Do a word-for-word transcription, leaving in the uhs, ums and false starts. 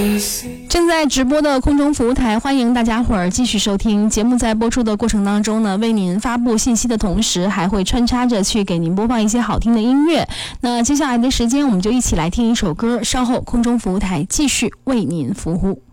正在直播的空中服务台，欢迎大家伙儿继续收听节目。在播出的过程当中呢，为您发布信息的同时，还会穿插着去给您播放一些好听的音乐。那接下来的时间，我们就一起来听一首歌，稍后空中服务台继续为您服务。